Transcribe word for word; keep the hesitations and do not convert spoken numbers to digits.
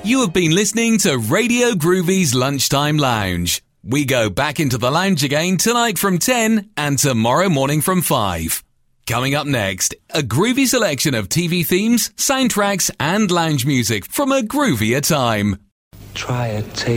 You have been listening to Radio Groovy's Lunchtime Lounge. We go back into the lounge again tonight from ten and tomorrow morning from five. Coming up next, a groovy selection of T V themes, soundtracks and lounge music from a groovier time. Try a taste.